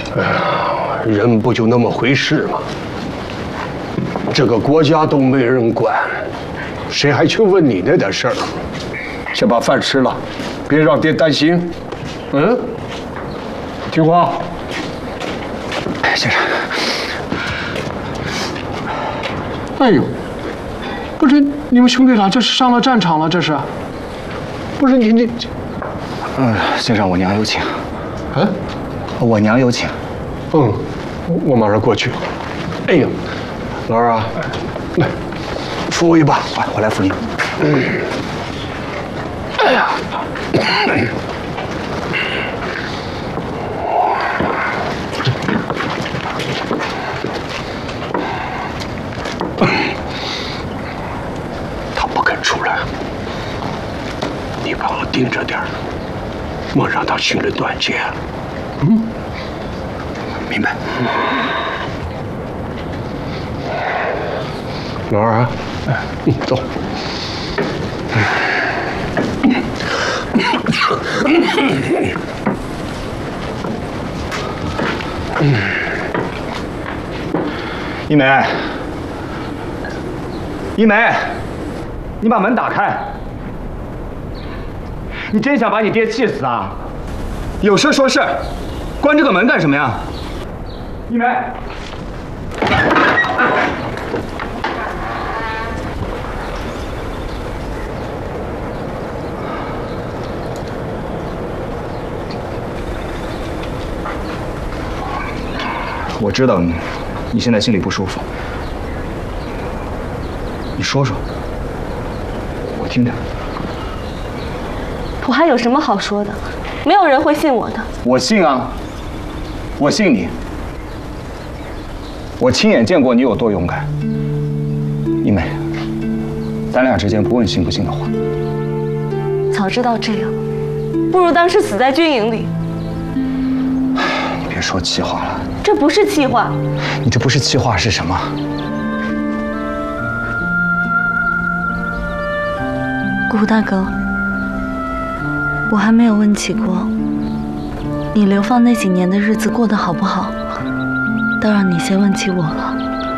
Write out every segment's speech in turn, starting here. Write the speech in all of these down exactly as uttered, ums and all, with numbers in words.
哎呀，人不就那么回事吗？这个国家都没人管，谁还去问你那点事儿？先把饭吃了，别让爹担心。嗯，听话。 先生。 哎呦，不是你们兄弟俩这是上了战场了？这是？不是你你。 嗯，先生，我娘有请。 啊？ 我娘有请。 嗯，我马上过去。哎呦，老二啊，来，扶我一把， 来，我来扶你。 嗯。哎呀。他不肯出来，你帮我盯着点儿，莫让他寻人断剑。嗯， 明白。 老二啊，哎，嗯，走。 一梅，一梅，你把门打开！你真想把你爹气死啊？有事说事，关这个门干什么呀？一梅。我知道你，你现在心里不舒服，你说说，我听听。 我还有什么好说的？没有人会信我的。 我信啊，我信你。我亲眼见过你有多勇敢。一梅，咱俩之间不问信不信的话。 早知道这样，不如当时死在军营里。 你别说气话了。 这不是气话。 你这不是气话是什么？ 顾大哥，我还没有问起过你流放那几年的日子过得好不好，倒让你先问起我了。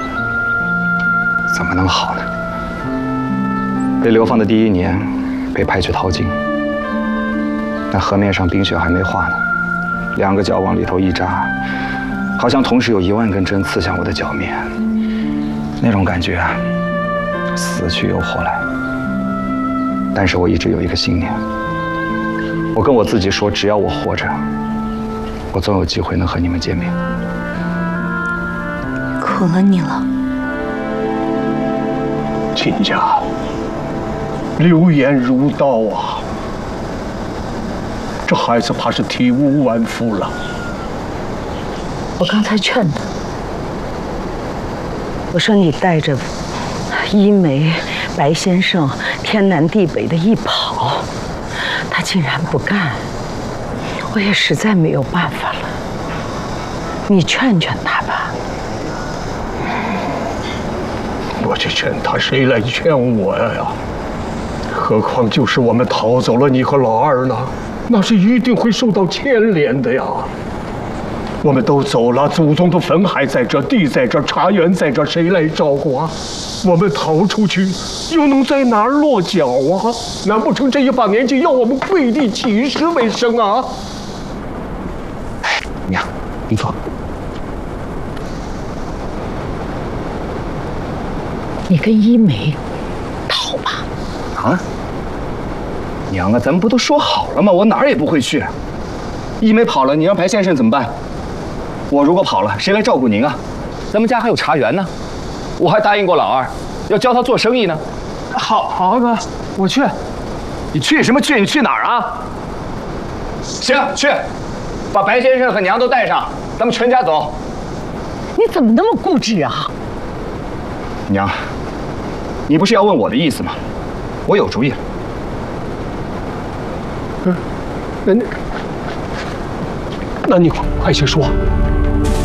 怎么能好呢？被流放的第一年，被派去淘金，那河面上冰雪还没化呢，两个脚往里头一扎。好像同时有一万根针刺向我的脚面，那种感觉啊，死去又活来。但是我一直有一个信念，我跟我自己说，只要我活着，我总有机会能和你们见面。 苦了你了， 亲家，流言如刀啊，这孩子怕是体无完肤了。 我刚才劝他，我说你带着一梅、白先生天南地北的一跑，他竟然不干，我也实在没有办法了。你劝劝他吧。 我去劝他，谁来劝我呀？何况就是我们逃走了你和老二呢，那是一定会受到牵连的呀。我们都走了，祖宗的坟还在这，地在这，茶园在这，谁来照顾啊？我们逃出去，又能在哪儿落脚啊？难不成这一把年纪要我们跪地乞食为生啊？ 娘，你坐。 你跟一梅逃吧。 啊？娘啊，咱们不都说好了吗？我哪儿也不会去。一梅跑了，你让白先生怎么办？我如果跑了，谁来照顾您啊？咱们家还有茶园呢，我还答应过老二，要教他做生意呢。 好，好哥，我去。 你去什么去？你去哪儿啊？行，去，把白先生和娘都带上，咱们全家走。 你怎么那么固执啊？ 娘，你不是要问我的意思吗？我有主意了。 嗯，那那，那你快快些说。